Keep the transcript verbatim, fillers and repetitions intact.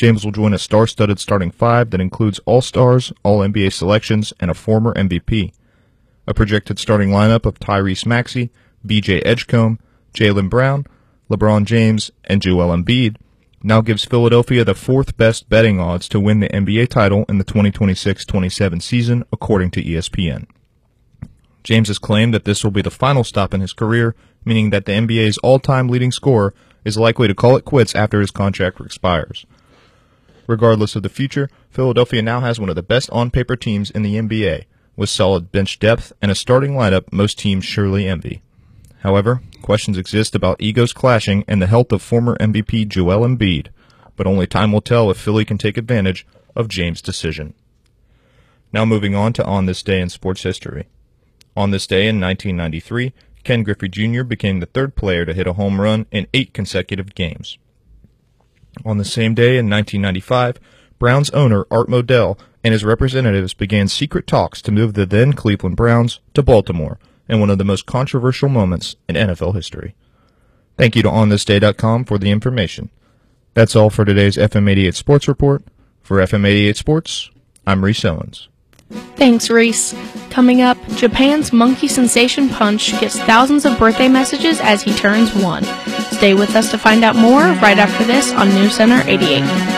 James will join a star-studded starting five that includes All-Stars, All-N B A selections, and a former M V P. A projected starting lineup of Tyrese Maxey, B J Edgecombe, Jaylen Brown, LeBron James, and Joel Embiid now gives Philadelphia the fourth-best betting odds to win the N B A title in the twenty twenty-six twenty-seven season, according to E S P N. James has claimed that this will be the final stop in his career, meaning that the N B A's all-time leading scorer is likely to call it quits after his contract expires. Regardless of the future, Philadelphia now has one of the best on-paper teams in the N B A, with solid bench depth and a starting lineup most teams surely envy. However, questions exist about egos clashing and the health of former M V P Joel Embiid, but only time will tell if Philly can take advantage of James' decision. Now moving on to On This Day in Sports History. On this day in nineteen ninety-three, Ken Griffey Junior became the third player to hit a home run in eight consecutive games. On the same day in nineteen ninety-five, Browns owner Art Modell and his representatives began secret talks to move the then Cleveland Browns to Baltimore, in one of the most controversial moments in N F L history. Thank you to on this day dot com for the information. That's all for today's F M eighty-eight Sports Report. For F M eighty-eight Sports, I'm Reese Owens. Thanks, Reese. Coming up, Japan's monkey sensation Punch gets thousands of birthday messages as he turns one. Stay with us to find out more right after this on News Center eighty-eight.